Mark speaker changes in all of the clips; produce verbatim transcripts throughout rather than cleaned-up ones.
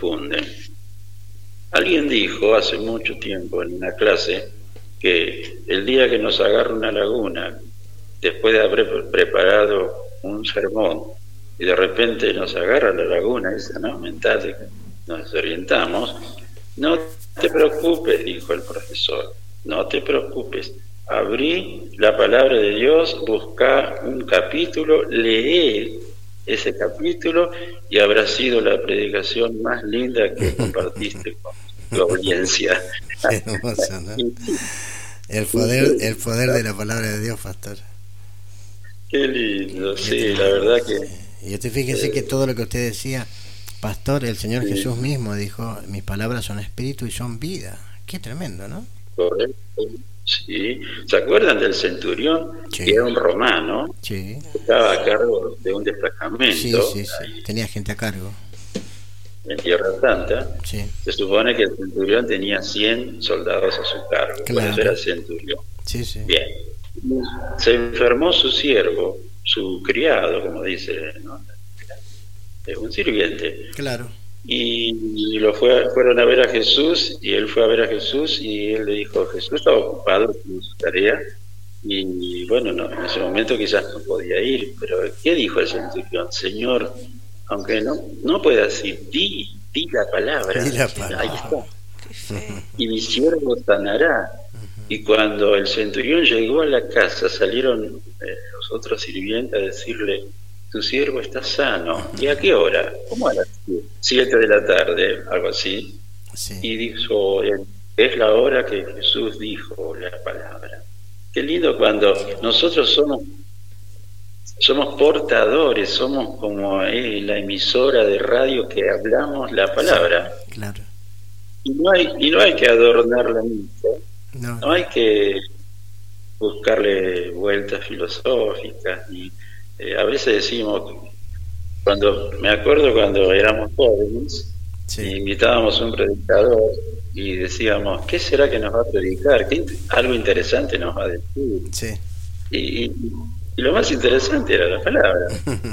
Speaker 1: confunden. Alguien dijo hace mucho tiempo en una clase que el día que nos agarra una laguna, después de haber preparado un sermón, y de repente nos agarra la laguna esa, ¿no?, mental, de que nos orientamos, no te preocupes, dijo el profesor, no te preocupes, abrí la palabra de Dios, buscá un capítulo, lee ese capítulo y habrá sido la predicación más linda que compartiste con tu audiencia.
Speaker 2: Qué hermoso, ¿no? El poder, el poder de la palabra de Dios, pastor.
Speaker 1: Qué lindo,
Speaker 2: Qué
Speaker 1: sí,
Speaker 2: tremendo,
Speaker 1: la verdad que...
Speaker 2: sí. Y usted fíjese eh, que todo lo que usted decía, pastor, el Señor sí. Jesús mismo dijo, mis palabras son espíritu y son vida. Qué tremendo, ¿no?
Speaker 1: Correcto. Sí. ¿Se acuerdan del centurión?
Speaker 2: Sí.
Speaker 1: Que era un romano,
Speaker 2: sí.
Speaker 1: que estaba a cargo de un destacamento.
Speaker 2: Sí, sí, sí. Tenía gente a cargo.
Speaker 1: En Tierra Santa.
Speaker 2: Sí.
Speaker 1: Se supone que el centurión tenía cien soldados a su cargo. Claro. Por eso era centurión.
Speaker 2: Sí, sí.
Speaker 1: Bien. Se enfermó su siervo, su criado, como dice, ¿no?, un sirviente.
Speaker 2: Claro.
Speaker 1: Y lo fue, fueron a ver a Jesús, y él fue a ver a Jesús, y él le dijo, Jesús estaba ocupado con su tarea, y bueno, no, en ese momento quizás no podía ir, pero ¿qué dijo el centurión? Señor, aunque no, no pueda decir, di, di la palabra,
Speaker 2: di la palabra.
Speaker 1: Ahí está, y mi siervo sanará. Y cuando el centurión llegó a la casa, salieron eh, los otros sirvientes a decirle, tu siervo está sano. ¿Y a qué hora? ¿Cómo a las siete de la tarde? Algo así.
Speaker 2: Sí.
Speaker 1: Y dijo, es la hora que Jesús dijo la palabra. Qué lindo cuando nosotros somos somos portadores, somos como eh, la emisora de radio que hablamos la palabra.
Speaker 2: Sí, claro.
Speaker 1: Y no hay, y no hay que adornarla mucho.
Speaker 2: No,
Speaker 1: no hay que buscarle vueltas filosóficas, ni eh, a veces decimos, cuando me acuerdo cuando éramos jóvenes, sí. invitábamos a un predicador y decíamos, ¿qué será que nos va a predicar? ¿Qué, algo interesante nos va a decir?
Speaker 2: Sí.
Speaker 1: Y, y, y lo más interesante era la palabra.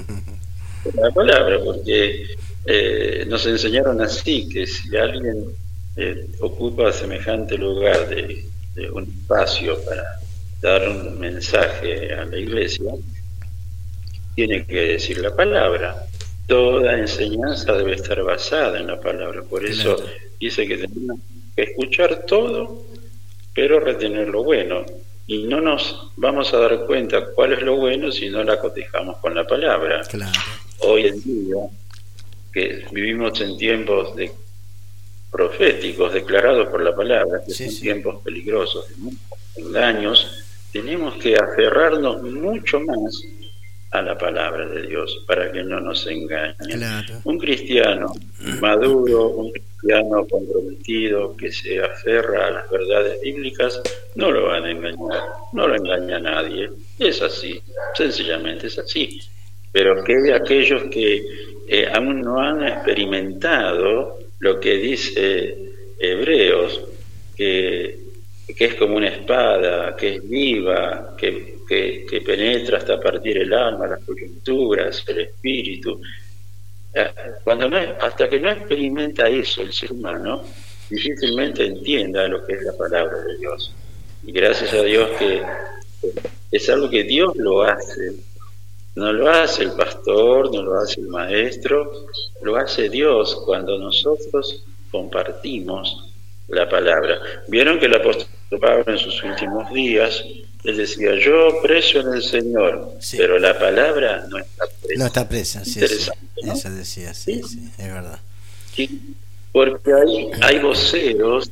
Speaker 1: la palabra, porque eh, nos enseñaron así, que si alguien eh, ocupa semejante lugar de, de un espacio para dar un mensaje a la iglesia, tiene que decir la palabra. Toda enseñanza debe estar basada en la palabra. Por eso claro. dice que tenemos que escuchar todo, pero retener lo bueno. Y no nos vamos a dar cuenta cuál es lo bueno si no la cotejamos con la palabra.
Speaker 2: Claro.
Speaker 1: Hoy en día, que vivimos en tiempos de proféticos declarados por la palabra, que sí, son sí. tiempos peligrosos, de muchos engaños, tenemos que aferrarnos mucho más a la palabra de Dios para que no nos engañen.
Speaker 2: Claro.
Speaker 1: Un cristiano maduro, un cristiano comprometido que se aferra a las verdades bíblicas, no lo van a engañar, no lo engaña a nadie. Es así, sencillamente es así. Pero que de aquellos que eh, aún no han experimentado lo que dice Hebreos, que, que es como una espada, que es viva, que Que, que penetra hasta partir el alma, las coyunturas, el espíritu. Cuando no, hasta que no experimenta eso el ser humano, difícilmente entienda lo que es la palabra de Dios. Y gracias a Dios que es algo que Dios lo hace. No lo hace el pastor, no lo hace el maestro, lo hace Dios cuando nosotros compartimos la palabra. Vieron que el apóstol Pablo en sus últimos días, él decía, yo preso en el Señor, sí. pero la palabra no está presa.
Speaker 2: No está presa, sí, sí.
Speaker 1: ¿No?
Speaker 2: Eso decía, sí, sí, sí, es verdad.
Speaker 1: Sí, porque hay, hay voceros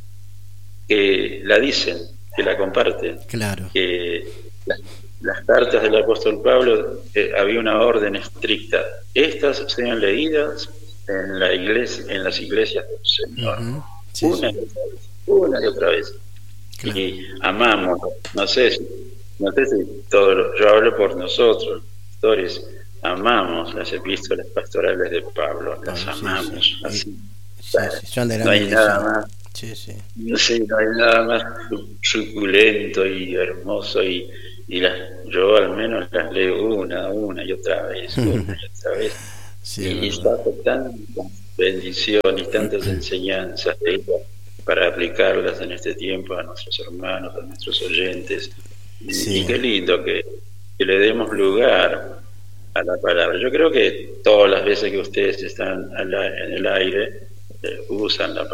Speaker 1: que la dicen, que la comparten.
Speaker 2: Claro.
Speaker 1: Que las, las cartas del apóstol Pablo, eh, había una orden estricta. Estas sean leídas en la iglesia, en las iglesias del Señor. Uh-huh. Sí, una, sí. Y otra vez, una y otra vez. Claro. Y amamos, no sé si, no sé si todo, yo hablo por nosotros, pastores, amamos las epístolas pastorales de Pablo, las bueno, amamos,
Speaker 2: sí, sí.
Speaker 1: así.
Speaker 2: Sí, sí, son de
Speaker 1: no hay nada más,
Speaker 2: sí, sí.
Speaker 1: no sé, no hay nada más suculento y hermoso y, y las, yo al menos las leo una, una y otra vez, una y otra vez.
Speaker 2: Sí,
Speaker 1: y, y saco tan, bendición y tantas enseñanzas de ella para aplicarlas en este tiempo a nuestros hermanos, a nuestros oyentes. Y,
Speaker 2: Sí.
Speaker 1: y qué lindo que, que le demos lugar a la palabra. Yo creo que todas las veces que ustedes están al a- en el aire, eh, usan la